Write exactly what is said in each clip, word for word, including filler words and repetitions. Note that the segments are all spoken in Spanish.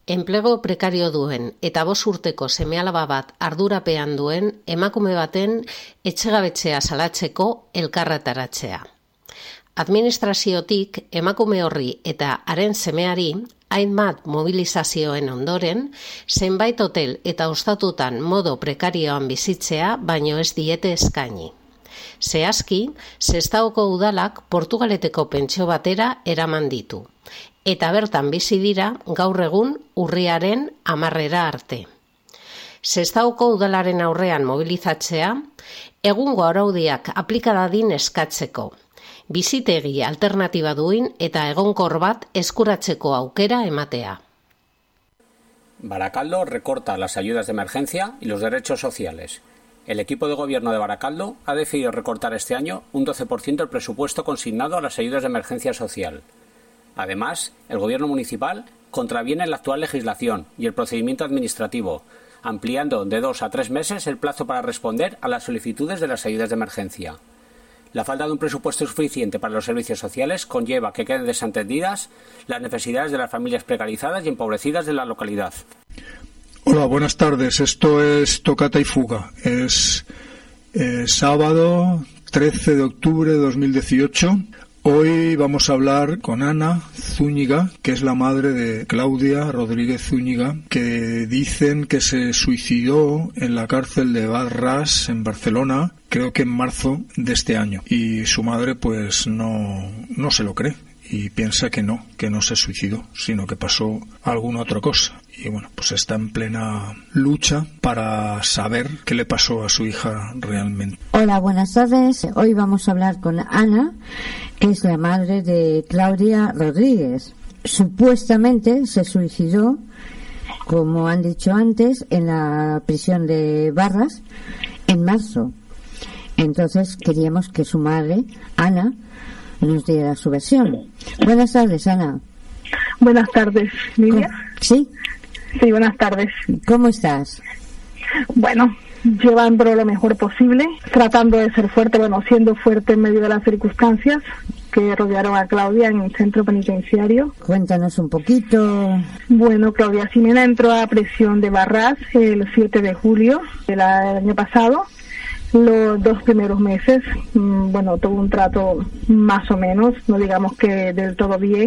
Enplego prekario duen eta bost urteko seme-alaba bat ardurapean duen emakume baten etxegabetzea salatzeko elkarretaratzea. Administraziotik emakume horri eta haren semeari hainbat mobilizazioen ondoren, zenbait hotel eta ostatutan modo prekarioan bizitzea baino ez diete eskaini. Zehazki, Sestaoko udalak Portugaleteko pentsio batera eraman ditu, eta bertan bizi dira gaur egun urriaren hamarrera arte. Sestaoko udalaren aurrean mobilizatzea, egungo araudiak aplikadadin eskatzeko, bizitegi alternatiba duin eta egonkor bat eskuratzeko aukera ematea. Baracaldo recorta las ayudas de emergencia y los derechos sociales. El equipo de gobierno de Baracaldo ha decidido recortar este año un doce por ciento el presupuesto consignado a las ayudas de emergencia social. Además, el gobierno municipal contraviene la actual legislación y el procedimiento administrativo, ampliando de dos a tres meses el plazo para responder a las solicitudes de las ayudas de emergencia. La falta de un presupuesto suficiente para los servicios sociales conlleva que queden desatendidas las necesidades de las familias precarizadas y empobrecidas de la localidad. Hola, buenas tardes. Esto es Tocata y Fuga. Es eh, sábado trece de octubre de dos mil dieciocho. Hoy vamos a hablar con Ana Zúñiga, que es la madre de Claudia Rodríguez Zúñiga, que dicen que se suicidó en la cárcel de Barras, en Barcelona, creo que en marzo de este año. Y su madre pues no, no se lo cree y piensa que no, que no se suicidó, sino que pasó alguna otra cosa. Y bueno, pues está en plena lucha para saber qué le pasó a su hija realmente. Hola, buenas tardes. Hoy vamos a hablar con Ana, que es la madre de Claudia Rodríguez. Supuestamente se suicidó, como han dicho antes, en la prisión de Barras en marzo. Entonces queríamos que su madre, Ana, nos diera su versión. Buenas tardes, Ana. Buenas tardes, Lidia. ¿Sí? Sí, buenas tardes. ¿Cómo estás? Bueno, llevándolo lo mejor posible, tratando de ser fuerte, bueno, siendo fuerte en medio de las circunstancias que rodearon a Claudia en el centro penitenciario. Cuéntanos un poquito. Bueno, Claudia Ximena entró a prisión de Barras el siete de julio del año pasado. Los dos primeros meses, bueno, tuvo un trato más o menos, no digamos que del todo bien.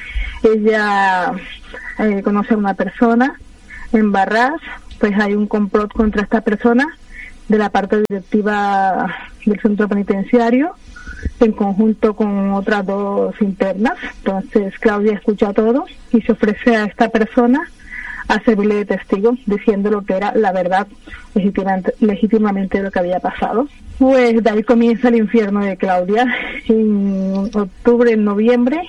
Ella eh, conoce a una persona en Barras, pues hay un complot contra esta persona de la parte directiva del centro penitenciario, en conjunto con otras dos internas. Entonces Claudia escucha todo y se ofrece a esta persona a servirle de testigo, diciendo lo que era la verdad legítimamente, legítimamente lo que había pasado. Pues de ahí comienza el infierno de Claudia. En octubre, en noviembre,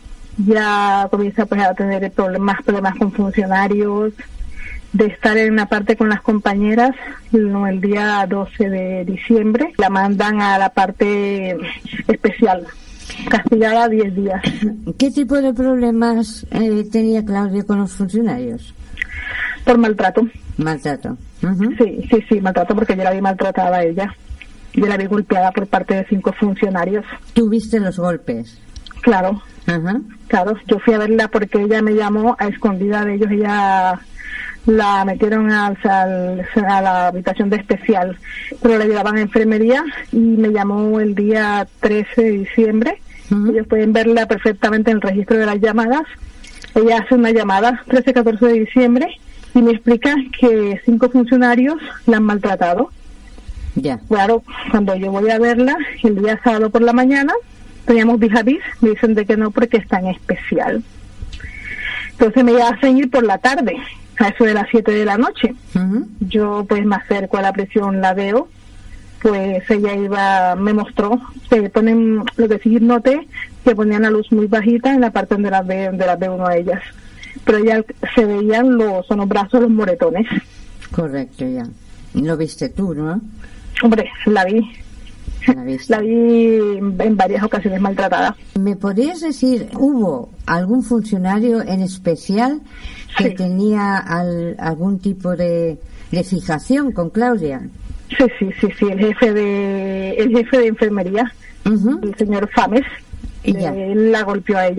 ya comienza pues a tener problemas, problemas con funcionarios, de estar en una parte con las compañeras. No, el día doce de diciembre la mandan a la parte especial, castigada diez días. ¿Qué tipo de problemas eh, tenía Claudia con los funcionarios? Por maltrato. Maltrato. Uh-huh. Sí, sí, sí, maltrato, porque yo la vi maltratada a ella. Yo la vi golpeada por parte de cinco funcionarios. ¿Tú viste los golpes? Claro. Uh-huh. Claro, yo fui a verla porque ella me llamó a escondida de ellos. Ella la metieron al, al, a la habitación de especial, pero la llevaban a enfermería y me llamó el día trece de diciembre. Uh-huh. Ellos pueden verla perfectamente en el registro de las llamadas. Ella hace una llamada trece catorce de diciembre y me explica que cinco funcionarios la han maltratado. Ya. Yeah. Claro, cuando yo voy a verla el día sábado por la mañana, teníamos vis a vis, me dicen de que no porque está en especial. Entonces me hacen ir por la tarde, a eso de las siete de la noche. Uh-huh. Yo pues me acerco a la prisión, la veo, pues ella iba, me mostró, se ponen, lo que sí noté, que ponían la luz muy bajita en la parte donde las ve, donde las ve uno a ellas. Pero ya se veían los, son los brazos, los moretones. Correcto, ya. Lo viste tú, ¿no? Hombre, la vi. La, la vi en varias ocasiones maltratada. ¿Me podrías decir, hubo algún funcionario en especial que sí. tenía al, algún tipo de, de fijación con Claudia? Sí, sí, sí, sí, el jefe de el jefe de enfermería, uh-huh. el señor Fames, ya. él la golpeó a ella.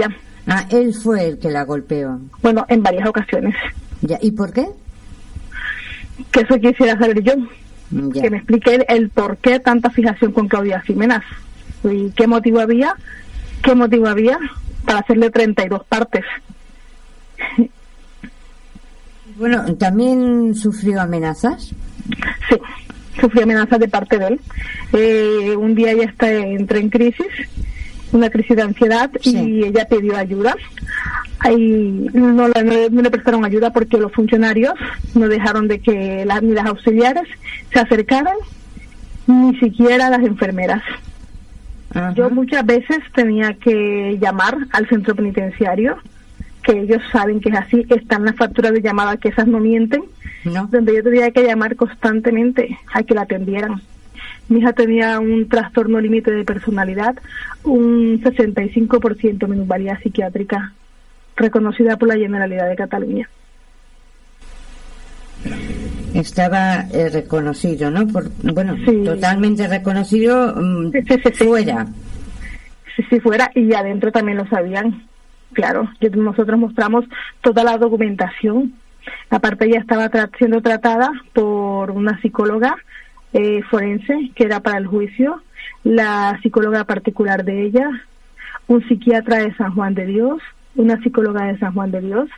Ah, él fue el que la golpeó. Bueno, en varias ocasiones. Ya, ¿y por qué? Que eso quisiera saber yo. Ya. Que me explique el, el por qué tanta fijación con Claudia Jiménez. ¿Y qué motivo había? ¿Qué motivo había para hacerle treinta y dos partes? Bueno, ¿también sufrió amenazas? Sí, sufrió amenazas de parte de él. Eh, un día ella está, entró en crisis, una crisis de ansiedad, sí. Y ella pidió ayuda. Ahí no, la, no, no le prestaron ayuda porque los funcionarios no dejaron de que las, ni las auxiliares se acercaran, ni siquiera las enfermeras. Ajá. Yo muchas veces tenía que llamar al centro penitenciario, que ellos saben que es así, están las facturas de llamada, que esas no mienten, no. Donde yo tenía que llamar constantemente a que la atendieran. Mi hija tenía un trastorno límite de personalidad, un sesenta y cinco por ciento minusvalía psiquiátrica, reconocida por la Generalidad de Cataluña. Estaba eh, reconocido, ¿no? Por, bueno, sí. Totalmente reconocido um, sí, sí, sí, fuera. Sí, sí, fuera, y adentro también lo sabían. Claro, yo, nosotros mostramos toda la documentación. Aparte, ella estaba tra- siendo tratada por una psicóloga eh, forense, que era para el juicio, la psicóloga particular de ella, un psiquiatra de San Juan de Dios, una psicóloga de San Juan de Dios.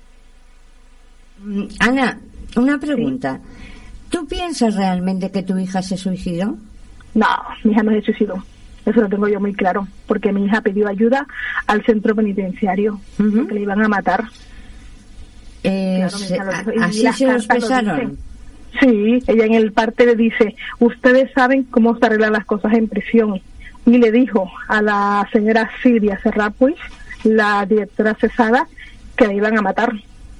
Ana, una pregunta. ¿Sí? ¿Tú piensas realmente que tu hija se suicidó? No, mi hija no se suicidó. Eso lo tengo yo muy claro, porque mi hija pidió ayuda al centro penitenciario, uh-huh. que le iban a matar. Eh, claro, se, a, ¿Así se lo expresaron? Sí, ella en el parte le dice, ustedes saben cómo se arreglan las cosas en prisión. Y le dijo a la señora Silvia Serrapuis, la directora cesada, que la iban a matar.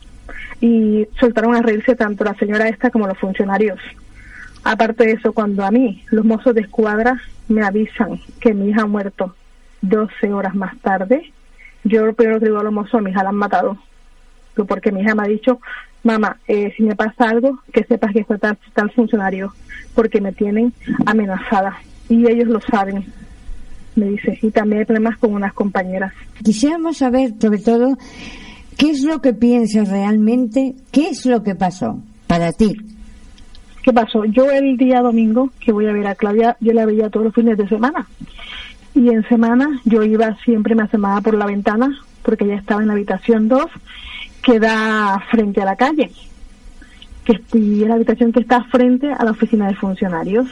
Y soltaron a reírse tanto la señora esta como los funcionarios. Aparte de eso, cuando a mí, los mozos de escuadra, me avisan que mi hija ha muerto doce horas más tarde, yo lo primero que digo a los mozos, a mi hija la han matado. Porque mi hija me ha dicho, mamá, eh, si me pasa algo, que sepas que fue tal, tal funcionario, porque me tienen amenazada. Y ellos lo saben, me dice. Y también hay problemas con unas compañeras. Quisiéramos saber, sobre todo, ¿qué es lo que piensas realmente? ¿Qué es lo que pasó para ti? ¿Qué pasó? Yo el día domingo que voy a ver a Claudia, yo la veía todos los fines de semana. Y en semana yo iba, siempre me asomaba por la ventana, porque ella estaba en la habitación dos, que da frente a la calle. Que y es la habitación que está frente a la oficina de funcionarios.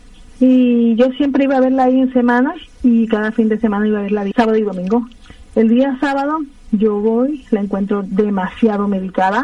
Y yo siempre iba a verla ahí en semana, y cada fin de semana iba a verla sábado y domingo. El día sábado yo voy, la encuentro demasiado medicada.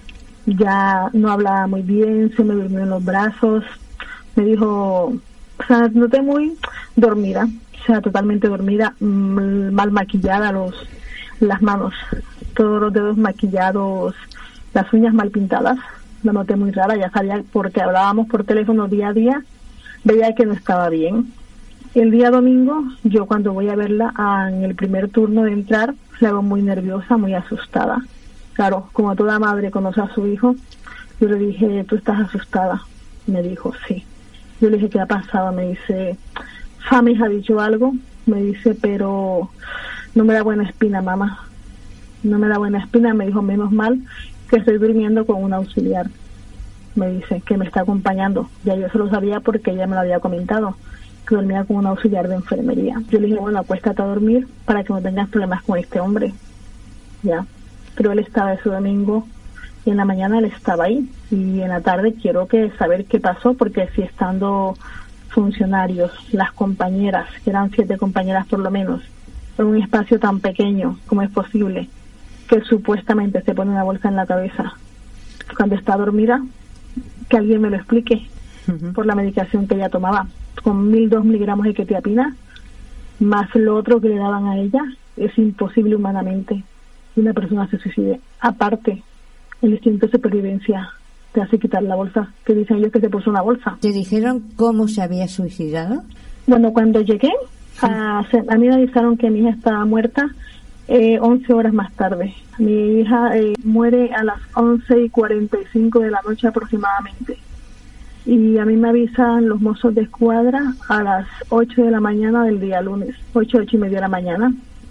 Ya no hablaba muy bien, se me durmió en los brazos, me dijo, o sea, noté muy dormida, o sea, totalmente dormida, mal maquillada, los las manos, todos los dedos maquillados, las uñas mal pintadas, la noté muy rara, ya sabía, porque hablábamos por teléfono día a día, veía que no estaba bien. El día domingo, yo cuando voy a verla, en el primer turno de entrar, la veo muy nerviosa, muy asustada. Claro, como toda madre conoce a su hijo, yo le dije, ¿tú estás asustada? Me dijo, sí. Yo le dije, ¿qué ha pasado? Me dice, Famis ha dicho algo. Me dice, pero no me da buena espina, mamá. No me da buena espina. Me dijo, menos mal que estoy durmiendo con un auxiliar. Me dice, que me está acompañando. Ya yo se lo sabía porque ella me lo había comentado, que dormía con un auxiliar de enfermería. Yo le dije, bueno, acuéstate a dormir para que no tengas problemas con este hombre. Ya. Pero él estaba ese domingo y en la mañana él estaba ahí, y en la tarde quiero que saber qué pasó, porque si estando funcionarios, las compañeras, que eran siete compañeras por lo menos, en un espacio tan pequeño, ¿cómo es posible que supuestamente se pone una bolsa en la cabeza cuando está dormida? Que alguien me lo explique. Uh-huh. Por la medicación que ella tomaba, con mil dos miligramos de quetiapina, más lo otro que le daban a ella, es imposible humanamente una persona se suicide. Aparte, el instinto de supervivencia te hace quitar la bolsa, que dicen ellos que se puso una bolsa. ¿Te dijeron cómo se había suicidado? Bueno, cuando llegué, sí. a, a mí me avisaron que mi hija estaba muerta eh, once horas más tarde. Mi hija eh, muere a las once y cuarenta y cinco de la noche aproximadamente. Y a mí me avisan los mozos de escuadra a las ocho de la mañana del día lunes, ocho, ocho y media de la mañana.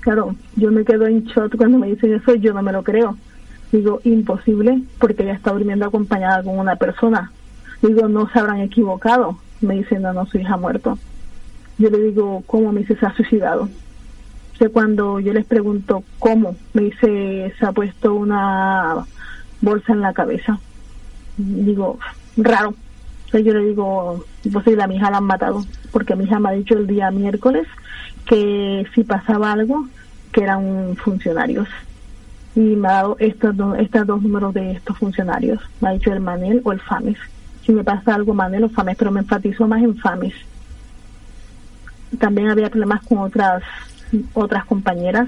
Claro, yo me quedo en shock cuando me dicen eso, yo no me lo creo. Digo, imposible, porque ella está durmiendo acompañada con una persona. Digo, no se habrán equivocado. Me dicen, no, no, su hija ha muerto. Yo le digo, ¿cómo? Me dice, se ha suicidado. O sea, cuando yo les pregunto, ¿cómo? Me dice, se ha puesto una bolsa en la cabeza. Digo, raro. Entonces yo le digo, imposible, a mi hija la han matado, porque mi hija me ha dicho el día miércoles que si pasaba algo, que eran funcionarios. Y me ha dado estos, do, estos dos números de estos funcionarios. Me ha dicho el Manel o el FAMES. Si me pasa algo, Manel o FAMES, pero me enfatizó más en FAMES. También había problemas con otras otras compañeras.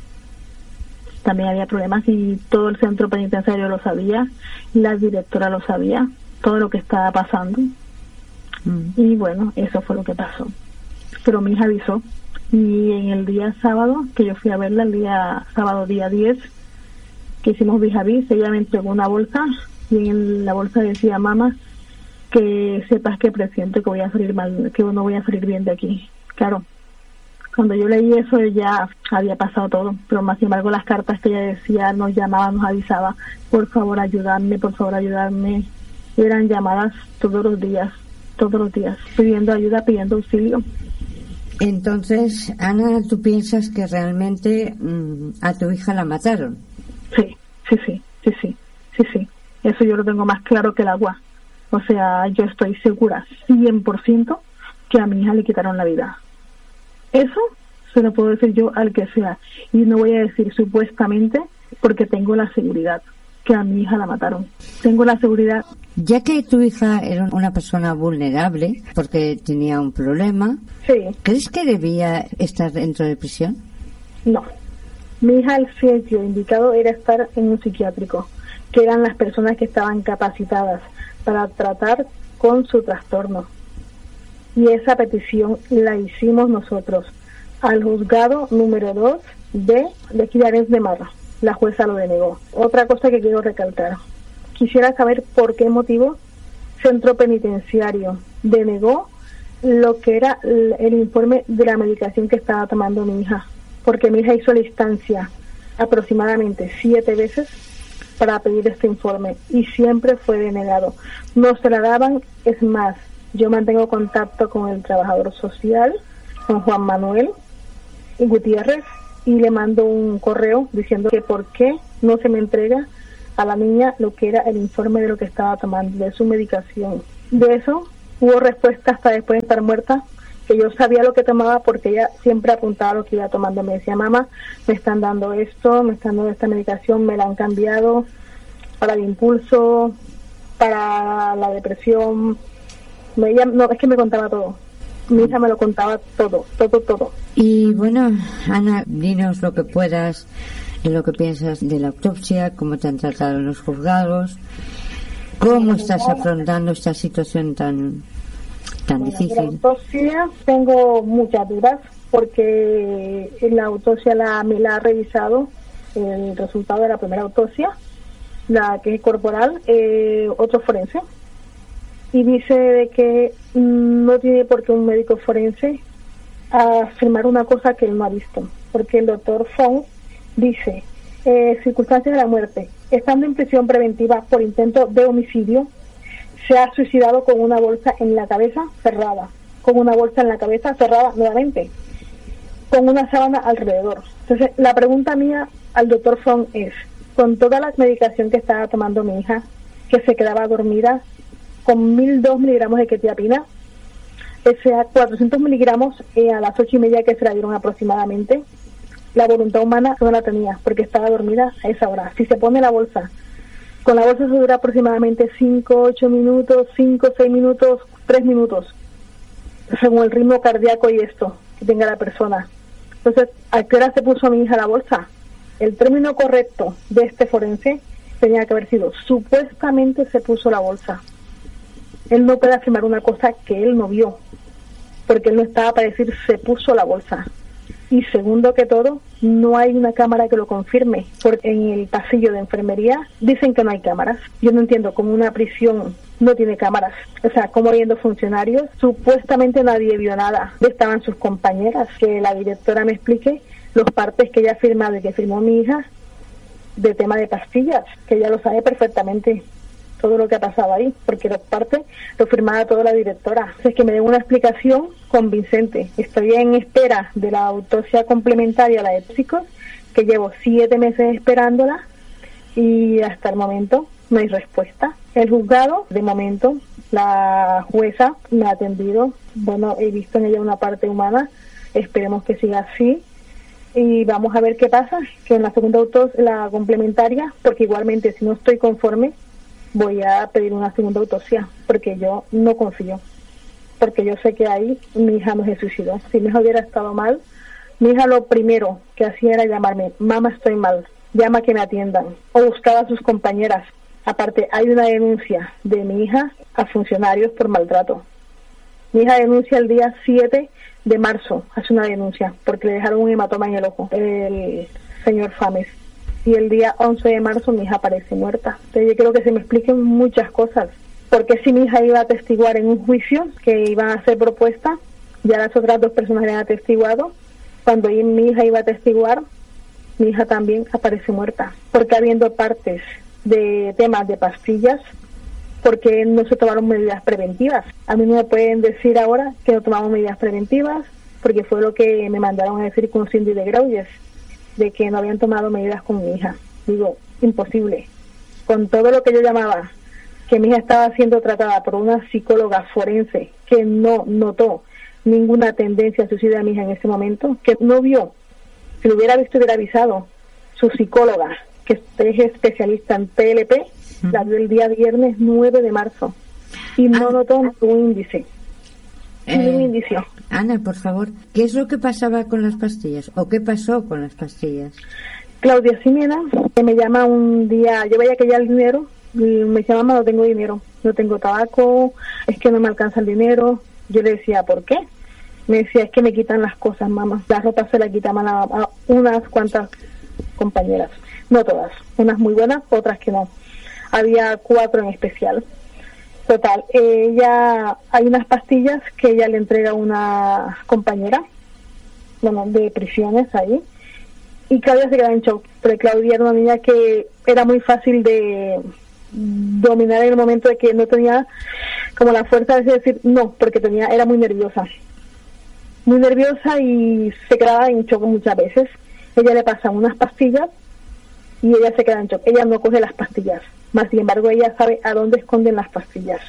También había problemas y todo el centro penitenciario lo sabía, la directora lo sabía, todo lo que estaba pasando. Mm. Y bueno, eso fue lo que pasó. Pero mi hija avisó. Y en el día sábado, que yo fui a verla, el día sábado día diez, que hicimos vis a vis, ella me entregó una bolsa y en la bolsa decía, mamá, que sepas que presiento que voy a salir mal, que no voy a salir bien de aquí. Claro, cuando yo leí eso ya había pasado todo, pero más sin embargo las cartas que ella decía, nos llamaba, nos avisaba, por favor ayudarme, por favor ayudarme, eran llamadas todos los días, todos los días, pidiendo ayuda, pidiendo auxilio. Entonces, Ana, ¿tú piensas que realmente mmm, a tu hija la mataron? Sí, sí, sí, sí, sí, sí, sí, eso yo lo tengo más claro que el agua. O sea, yo estoy segura cien por ciento que a mi hija le quitaron la vida. Eso se lo puedo decir yo al que sea. Y no voy a decir supuestamente porque tengo la seguridad que a mi hija la mataron. Tengo la seguridad. Ya que tu hija era una persona vulnerable porque tenía un problema, sí. ¿Crees que debía estar dentro de prisión? No. Mi hija, el sitio indicado era estar en un psiquiátrico, que eran las personas que estaban capacitadas para tratar con su trastorno. Y esa petición la hicimos nosotros al juzgado número dos de, de aquí de Arenys de Mar. La jueza lo denegó. Otra cosa que quiero recalcar. Quisiera saber por qué motivo Centro Penitenciario denegó lo que era el, el informe de la medicación que estaba tomando mi hija. Porque mi hija hizo la instancia aproximadamente siete veces para pedir este informe y siempre fue denegado. No se la daban, es más, yo mantengo contacto con el trabajador social, con Juan Manuel y Gutiérrez, y le mando un correo diciendo que por qué no se me entrega a la niña lo que era el informe de lo que estaba tomando, de su medicación. De eso hubo respuesta hasta después de estar muerta, que yo sabía lo que tomaba porque ella siempre apuntaba lo que iba tomando. Me decía, mamá, me están dando esto, me están dando esta medicación, me la han cambiado para el impulso, para la depresión. Ella, no, es que me contaba todo. Mi hija me lo contaba todo, todo, todo. Y bueno, Ana, dinos lo que puedas de lo que piensas de la autopsia, cómo te han tratado en los juzgados, cómo estás afrontando esta situación tan tan bueno, difícil. De la autopsia tengo muchas dudas porque la autopsia la, me la ha revisado el resultado de la primera autopsia, la que es corporal, eh, otro forense, y dice de que no tiene por qué un médico forense afirmar una cosa que él no ha visto, porque el doctor Fong dice, eh, circunstancias de la muerte, estando en prisión preventiva por intento de homicidio, se ha suicidado con una bolsa en la cabeza cerrada, con una bolsa en la cabeza cerrada nuevamente, con una sábana alrededor. Entonces, la pregunta mía al doctor Fong es, con toda la medicación que estaba tomando mi hija, que se quedaba dormida, con mil dos miligramos de quetiapina, o sea, cuatrocientos miligramos eh, a las ocho y media que se la dieron aproximadamente, la voluntad humana no la tenía, porque estaba dormida a esa hora. Si se pone la bolsa, con la bolsa se dura aproximadamente cinco, ocho minutos, cinco, seis minutos, tres minutos, según el ritmo cardíaco y esto que tenga la persona. Entonces, ¿a qué hora se puso mi hija la bolsa? El término correcto de este forense tenía que haber sido, supuestamente se puso la bolsa. Él no puede afirmar una cosa que él no vio, porque él no estaba para decir se puso la bolsa. Y segundo que todo, no hay una cámara que lo confirme, porque en el pasillo de enfermería dicen que no hay cámaras. Yo no entiendo cómo una prisión no tiene cámaras. O sea, como viendo funcionarios, supuestamente nadie vio nada. Estaban sus compañeras, que la directora me explique, los partes que ella ha firmado y que firmó mi hija de tema de pastillas, que ella lo sabe perfectamente todo lo que ha pasado ahí, porque los partes lo firmaba toda la directora. Es que me den una explicación convincente. Estoy en espera de la autopsia complementaria, la de tóxicos, que llevo siete meses esperándola y hasta el momento no hay respuesta. El juzgado, de momento, la jueza me ha atendido. Bueno, he visto en ella una parte humana, esperemos que siga así. Y vamos a ver qué pasa, que en la segunda autopsia, la complementaria, porque igualmente si no estoy conforme, voy a pedir una segunda autopsia, porque yo no confío, porque yo sé que ahí mi hija no se suicidó. Si mi hija hubiera estado mal, mi hija lo primero que hacía era llamarme, mamá, estoy mal, llama que me atiendan, o buscaba a sus compañeras. Aparte, hay una denuncia de mi hija a funcionarios por maltrato. Mi hija denuncia el día siete de marzo, hace una denuncia, porque le dejaron un hematoma en el ojo, el señor Fames. Y el día once de marzo mi hija aparece muerta. Entonces yo quiero que se me expliquen muchas cosas. Porque si mi hija iba a atestiguar en un juicio que iban a hacer propuesta, ya las otras dos personas le han atestiguado. Cuando mi hija iba a atestiguar, mi hija también aparece muerta. Porque habiendo partes de temas de pastillas, porque no se tomaron medidas preventivas. A mí no me pueden decir ahora que no tomamos medidas preventivas, porque fue lo que me mandaron a decir con Cindy de Grauges, de que no habían tomado medidas con mi hija. Digo, imposible. Con todo lo que yo llamaba, que mi hija estaba siendo tratada por una psicóloga forense que no notó ninguna tendencia suicida de mi hija en ese momento, que no vio, si lo hubiera visto hubiera avisado, su psicóloga, que es especialista en P L P, uh-huh. La vio el día viernes nueve de marzo, y no ah. notó ningún índice. Ningún eh. indicio. Ana, por favor, ¿qué es lo que pasaba con las pastillas? ¿O qué pasó con las pastillas? Claudia Ximena, que me llama un día, yo veía que ya el dinero, y me decía, mamá, no tengo dinero, no tengo tabaco, es que no me alcanza el dinero. Yo le decía, ¿por qué? Me decía, es que me quitan las cosas, mamá. La ropa se la quitaban a, a unas cuantas compañeras, no todas, unas muy buenas, otras que no. Había cuatro en especial. Total, ella, hay unas pastillas que ella le entrega a una compañera, bueno, de prisiones ahí, y Claudia se queda en shock, porque Claudia era una niña que era muy fácil de dominar en el momento de que no tenía como la fuerza de decir no, porque tenía, era muy nerviosa, muy nerviosa y se quedaba en shock muchas veces. Ella le pasan unas pastillas y ella se queda en shock, ella no coge las pastillas. Más sin embargo, ella sabe a dónde esconden las pastillas.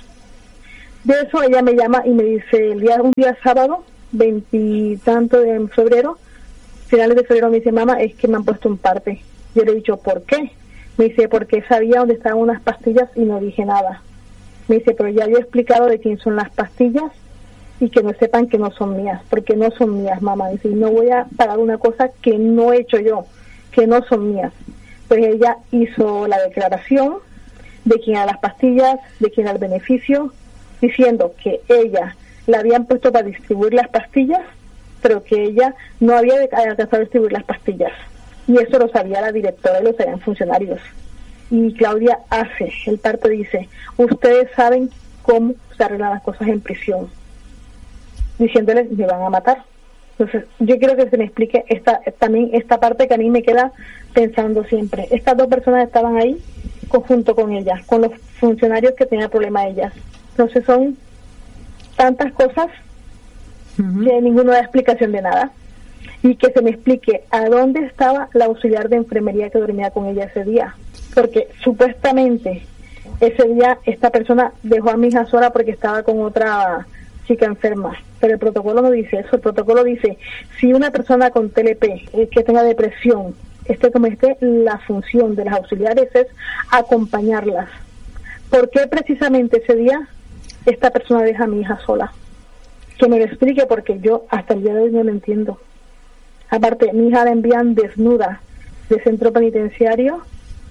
De eso ella me llama y me dice, el día un día sábado, veintitanto de febrero, finales de febrero, me dice, mamá, es que me han puesto un parte. Yo le he dicho, ¿por qué? Me dice, porque sabía dónde estaban unas pastillas y no dije nada. Me dice, pero ya había explicado de quién son las pastillas y que no sepan que no son mías, porque no son mías, mamá. Dice, y no voy a pagar una cosa que no he hecho yo, que no son mías. Pues ella hizo la declaración de quién eran las pastillas, de quién era el beneficio, diciendo que ella la habían puesto para distribuir las pastillas, pero que ella no había alcanzado a distribuir las pastillas. Y eso lo sabía la directora y lo sabían funcionarios. Y Claudia hace, el parte dice, ustedes saben cómo se arreglan las cosas en prisión, diciéndoles, me van a matar. Entonces, yo quiero que se me explique esta, también esta parte que a mí me queda pensando siempre. Estas dos personas estaban ahí junto con ellas, con los funcionarios que tenían problema ellas. Entonces son tantas cosas uh-huh. que ninguno da explicación de nada. Y que se me explique a dónde estaba la auxiliar de enfermería que dormía con ella ese día. Porque supuestamente ese día esta persona dejó a mi hija sola porque estaba con otra chica enferma, pero el protocolo no dice eso. El protocolo dice, si una persona con T L P eh, que tenga depresión, esté como esté, la función de las auxiliares es acompañarlas. ¿Por qué precisamente ese día esta persona deja a mi hija sola? Que me lo explique, porque yo hasta el día de hoy no lo entiendo. Aparte, mi hija la envían desnuda de centro penitenciario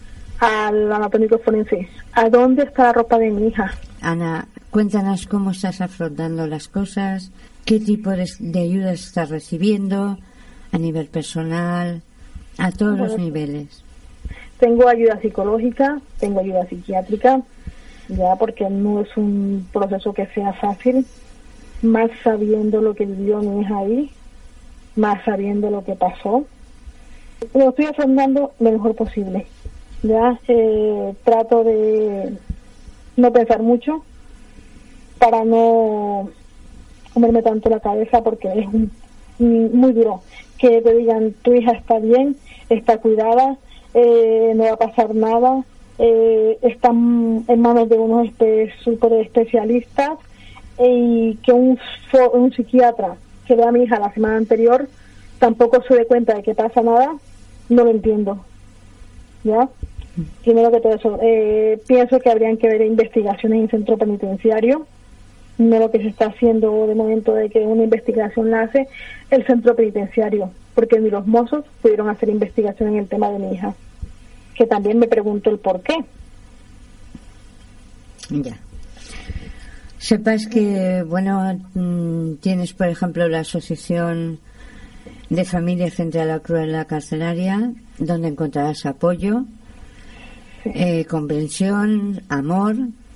al anatómico forense. ¿A dónde está la ropa de mi hija? Ana, cuéntanos cómo estás afrontando las cosas, qué tipo de, de ayuda estás recibiendo a nivel personal, a todos bueno, los niveles. Tengo ayuda psicológica, tengo ayuda psiquiátrica, ya porque no es un proceso que sea fácil, más sabiendo lo que vivió mi hija ahí, más sabiendo lo que pasó. Lo estoy afrontando lo mejor posible. Ya eh, trato de no pensar mucho para no comerme tanto la cabeza, porque es un, muy duro que te digan tu hija está bien, está cuidada, eh, no va a pasar nada, eh, están en manos de unos espe- super especialistas, eh, y que un, un psiquiatra que ve a mi hija la semana anterior tampoco se dé cuenta de que pasa nada, no lo entiendo. ¿Ya? Primero que todo eso, eh, pienso que habrían que ver investigaciones en centro penitenciario, no lo que se está haciendo de momento de que una investigación la hace el centro penitenciario, porque ni los mozos pudieron hacer investigación en el tema de mi hija, que también me pregunto el por qué. Ya. Sepas que, bueno, tienes, por ejemplo, la Asociación de Familias Frente a la Crueldad Carcelaria, donde encontrarás apoyo, sí. eh, comprensión, amor,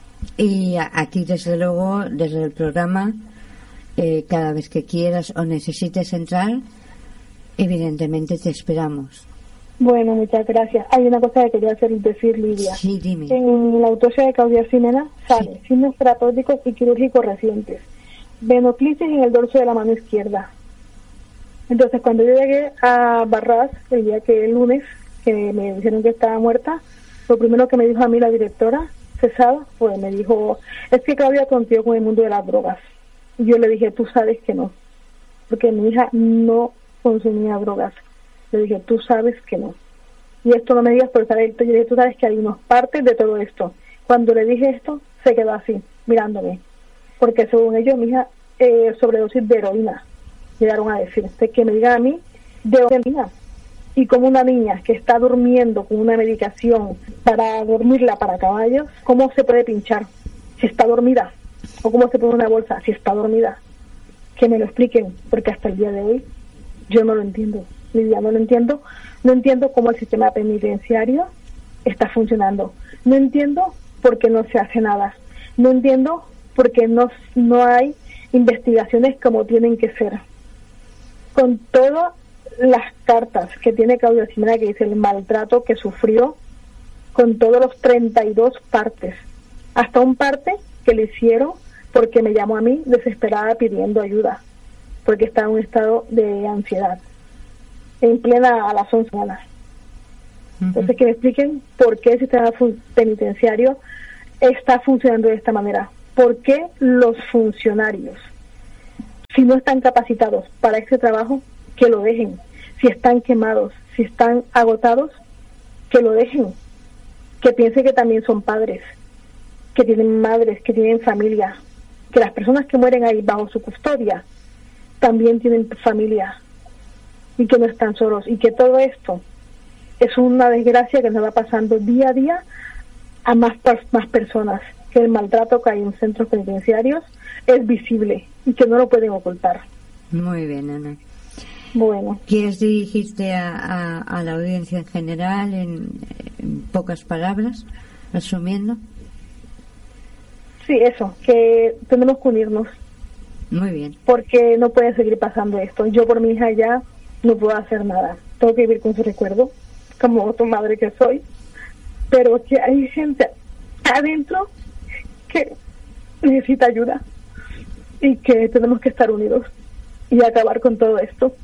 y aquí, desde luego, desde el programa, eh, cada vez que quieras o necesites entrar, evidentemente te esperamos. Bueno, muchas gracias. Hay una cosa que quería hacer decir, Lidia. Sí, dime. En la autopsia de Claudia Ximena sale sí. signos terapéuticos y quirúrgicos recientes, venoclisis en el dorso de la mano izquierda. Entonces, cuando yo llegué a Barras, el día que el lunes, que me dijeron que estaba muerta, lo primero que me dijo a mí la directora, Cesada, pues me dijo, es que Claudia tonteó con el mundo de las drogas. Y yo le dije, tú sabes que no, porque mi hija no consumía drogas. Le dije, tú sabes que no. Y esto no me digas por saber. Yo le dije, tú sabes que hay unas partes de todo esto. Cuando le dije esto, se quedó así, mirándome. Porque según ellos, mi hija eh, sobredosis de heroína. Llegaron a decir, que me digan a mí de heroína. Y como una niña que está durmiendo con una medicación para dormirla para caballos, ¿cómo se puede pinchar si está dormida? ¿O cómo se pone una bolsa si está dormida? Que me lo expliquen, porque hasta el día de hoy yo no lo entiendo. Lidia, no lo entiendo. No entiendo cómo el sistema penitenciario está funcionando. No entiendo por qué no se hace nada. No entiendo por qué no, no hay investigaciones como tienen que ser. Con todas las cartas que tiene Claudia Ximena, que dice el maltrato que sufrió, con todos los treinta y dos partes, hasta un parte que le hicieron porque me llamó a mí desesperada pidiendo ayuda, porque estaba en un estado de ansiedad, en plena a las once de la mañana. Entonces, que me expliquen por qué el sistema penitenciario está funcionando de esta manera. ¿Por qué los funcionarios, si no están capacitados para este trabajo, que lo dejen? Si están quemados, si están agotados, que lo dejen. Que piensen que también son padres, que tienen madres, que tienen familia, que las personas que mueren ahí bajo su custodia también tienen familia y que no están solos, y que todo esto es una desgracia que nos va pasando día a día a más, más personas, que el maltrato que hay en centros penitenciarios es visible y que no lo pueden ocultar. Muy bien, Ana. Bueno. ¿Quieres dirigirte a, a, a la audiencia en general en, en pocas palabras, resumiendo? Sí, eso, que tenemos que unirnos. Muy bien. Porque no puede seguir pasando esto. Yo por mi hija ya no puedo hacer nada. Tengo que vivir con su recuerdo, como tu madre que soy. Pero que hay gente adentro que necesita ayuda y que tenemos que estar unidos y acabar con todo esto.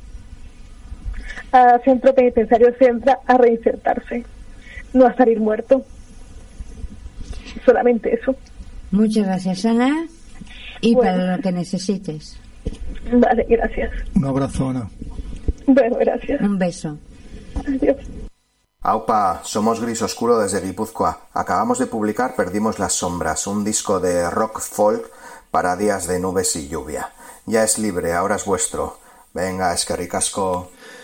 A centro penitenciario se entra a reinsertarse, no a salir muerto. Solamente eso. Muchas gracias, Ana. Y bueno, para lo que necesites. Vale, gracias. Un abrazo, Ana. Bueno, gracias. Un beso. Adiós. Aupa, somos Gris Oscuro desde Guipúzcoa. Acabamos de publicar Perdimos las sombras, un disco de rock folk para días de nubes y lluvia. Ya es libre, ahora es vuestro. Venga, eskerrik asko.